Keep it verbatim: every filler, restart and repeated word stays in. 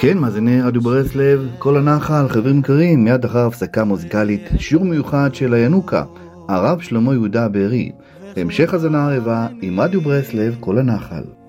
כן, מאזיני רדיו ברסלב, כל הנחל, חברים יקרים, מיד אחר הפסקה מוזיקלית, שיעור מיוחד של הינוקה, הרב שלמה יהודה בארי, המשך הזנה הרבה עם רדיו ברסלב, כל הנחל.